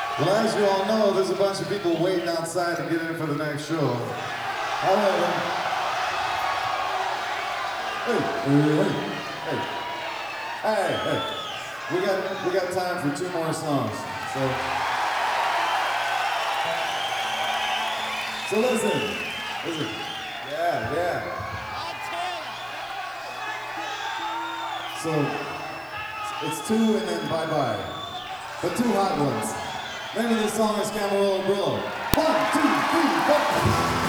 Well, as you all know, there's a bunch of people waiting outside to get in for the next show. However, hey, we got time for 2 more songs. So listen, yeah. So it's 2 and then bye-bye, but 2 hot ones. Name of this song is Camarillo Brillo. 1, 2, 3, 4.